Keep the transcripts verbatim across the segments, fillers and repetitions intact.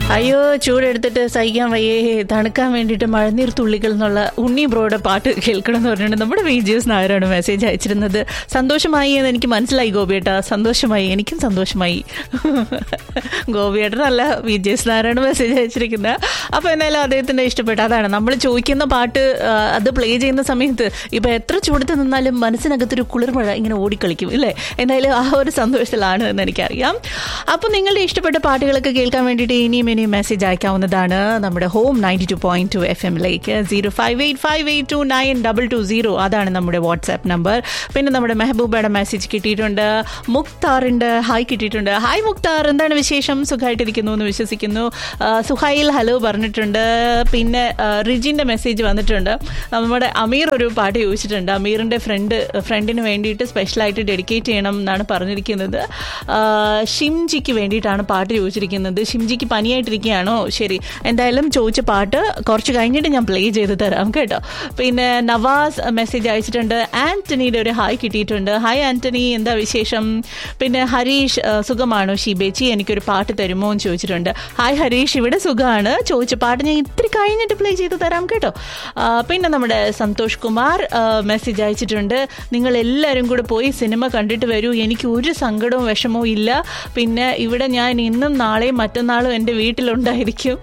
അയ്യോ ചൂടെടുത്തിട്ട് സഹിക്കാൻ വയ്യേ, തണുക്കാൻ വേണ്ടിയിട്ട് മഴനീർ തുള്ളികൾ എന്നുള്ള ഉണ്ണി ബ്രോയുടെ പാട്ട് കേൾക്കണം എന്ന് പറഞ്ഞിട്ട് നമ്മുടെ വി ജി എസ് നായരാണ് മെസ്സേജ് അയച്ചിരുന്നത്. സന്തോഷമായി എന്ന് എനിക്ക് മനസ്സിലായി ഗോപിയേട്ടാ, സന്തോഷമായി, എനിക്കും സന്തോഷമായി. ഗോപിയേട്ടനല്ല, വി ജി എസ് നായരാണ് മെസ്സേജ് അയച്ചിരിക്കുന്നത്. അപ്പോൾ എന്തായാലും അദ്ദേഹത്തിന് ഇഷ്ടപ്പെട്ടു. അതാണ് നമ്മൾ ചോദിക്കുന്ന പാട്ട്, അത് പ്ലേ ചെയ്യുന്ന സമയത്ത് ഇപ്പം എത്ര ചൂടത്ത് നിന്നാലും മനസ്സിനകത്തൊരു കുളിർമഴ ഇങ്ങനെ ഓടിക്കളിക്കും ഇല്ലേ. എന്തായാലും ആ ഒരു സന്തോഷത്തിലാണ് എന്ന് എനിക്കറിയാം. അപ്പോൾ നിങ്ങളുടെ ഇഷ്ടപ്പെട്ട പാട്ടുകളൊക്കെ കേൾക്കാൻ വേണ്ടിയിട്ട് ഇനിയും ഇനിയും മെസ്സേജ് അയക്കാവുന്നതാണ് നമ്മുടെ home ninety two point two F എമ്മിലേക്ക്. Zero five eight five eight to nine double two zero അതാണ് നമ്മുടെ വാട്സാപ്പ് നമ്പർ. പിന്നെ നമ്മുടെ മെഹബൂബയുടെ മെസ്സേജ് കിട്ടിയിട്ടുണ്ട്. മുക്താറിൻ്റെ ഹായ് കിട്ടിയിട്ടുണ്ട്. ഹായ് മുക്താർ, എന്താണ് വിശേഷം? സുഖമായിട്ടിരിക്കുന്നു എന്ന് വിശ്വസിക്കുന്നു. സുഹൈൽ ഹലോ പറഞ്ഞിട്ടുണ്ട്. പിന്നെ റിജിൻ്റെ മെസ്സേജ് വന്നിട്ടുണ്ട്. നമ്മുടെ അമീർ ഒരു പാട്ട് ചോദിച്ചിട്ടുണ്ട്. അമീറിൻ്റെ ഫ്രണ്ട് ഫ്രണ്ടിന് വേണ്ടിയിട്ട് സ്പെഷ്യലായിട്ട് ഡെഡിക്കേറ്റ് ചെയ്യണം എന്നാണ് പറഞ്ഞിരിക്കുന്നത്. ഷിംജിക്ക് വേണ്ടിയിട്ടാണ് പാട്ട് ചോദിച്ചിരിക്കുന്നത്. ഷിംജിക്ക് പനിയായിട്ടിരിക്കുകയാണോ? ശരി, എന്തായാലും ചോദിച്ച പാട്ട് കുറച്ച് കഴിഞ്ഞിട്ട് ഞാൻ പ്ലേ ചെയ്ത് തരാം കേട്ടോ. പിന്നെ നവാസ് മെസ്സേജ് അയച്ചിട്ടുണ്ട്. ആൻ്റണിയുടെ ഒരു ഹായ് കിട്ടിയിട്ടുണ്ട്. ഹായ് ആൻ്റണി, എന്താ വിശേഷം? പിന്നെ ഹരീഷ്, സുഖമാണോ ഷീബേച്ചി, എനിക്കൊരു പാട്ട് തരുമോ എന്ന് ചോദിച്ചിട്ടുണ്ട്. ഹായ് ഹരീഷ്, ഇവിടെ സുഖമാണ്. ചോദിച്ച പാട്ട് ഞാൻ ഇത്തിരി കഴിഞ്ഞിട്ട് പ്ലേ ചെയ്ത് തരാം കേട്ടോ. പിന്നെ നമ്മുടെ സന്തോഷ് കുമാർ മെസ്സേജ് അയച്ചിട്ടുണ്ട്. നിങ്ങളെല്ലാവരും കൂടെ പോയി സിനിമ കണ്ടിട്ട് വരൂ, എനിക്ക് ഒരു സങ്കടവും വിഷമവും ഇല്ല. പിന്നെ ഇവിടെ ഞാൻ ഇന്നും നാളെയും മറ്റന്നാളും എൻ്റെ വീട്ടിലുണ്ടായിരിക്കും.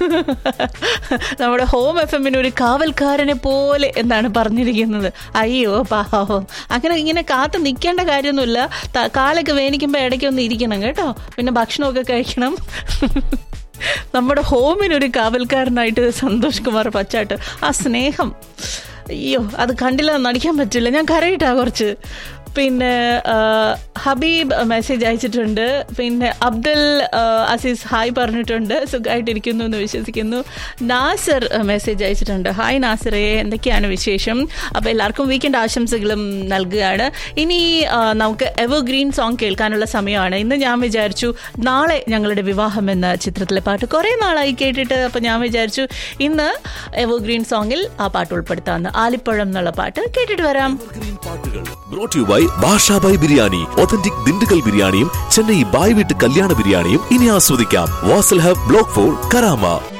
നമ്മുടെ ഹോം എഫ് എമ്മിന് ഒരു കാവൽക്കാരനെ പോലെ എന്നാണ് പറഞ്ഞിരിക്കുന്നത്. അയ്യോ പാവം, അങ്ങനെ ഇങ്ങനെ കാത്തു നിൽക്കേണ്ട കാര്യമൊന്നുമില്ല. കാലൊക്കെ വേനിക്കുമ്പോൾ ഇടയ്ക്കൊന്ന് ഇരിക്കണം കേട്ടോ. പിന്നെ ഭക്ഷണമൊക്കെ കഴിക്കണം. നമ്മുടെ ഹോമിനൊരു കാവൽക്കാരനായിട്ട് സന്തോഷ് കുമാർ പച്ചാട്ട്, ആ സ്നേഹം, അയ്യോ അത് കണ്ടില്ല, നടിക്കാൻ പറ്റില്ല, ഞാൻ കരയിട്ടാ കുറച്ച്. പിന്നെ ഹബീബ് മെസ്സേജ് അയച്ചിട്ടുണ്ട്. പിന്നെ അബ്ദുൽ അസീസ് ഹായ് പറഞ്ഞിട്ടുണ്ട്. സുഖമായിട്ടിരിക്കുന്നു എന്ന് വിശ്വസിക്കുന്നു. നാസർ മെസ്സേജ് അയച്ചിട്ടുണ്ട്. ഹായ് നാസറേ, എന്തൊക്കെയാണ് വിശേഷം? അപ്പോൾ എല്ലാവർക്കും വീക്കെൻഡ് ആശംസകളും നൽകുകയാണ്. ഇനി നമുക്ക് എവർഗ്രീൻ സോങ് കേൾക്കാനുള്ള സമയമാണ്. ഇന്ന് ഞാൻ വിചാരിച്ചു നാളെ ഞങ്ങളുടെ വിവാഹം എന്ന ചിത്രത്തിലെ പാട്ട് കുറേ നാളായി കേട്ടിട്ട്, അപ്പോൾ ഞാൻ വിചാരിച്ചു ഇന്ന് എവർഗ്രീൻ സോങ്ങിൽ ആ പാട്ട് ഉൾപ്പെടുത്താമെന്ന്. ആലിപ്പഴം എന്നുള്ള പാട്ട് കേട്ടിട്ട് വരാം. ഭാഷ ബൈ ബിരിയാണി, ഒതന്റിക് ദിണ്ടുകൽ ബിരിയാണിയും ചെന്നൈ ബായ് വീട്ട് കല്യാണ ബിരിയാണിയും ഇനി ആസ്വദിക്കാം. Wasl hub block four Karama.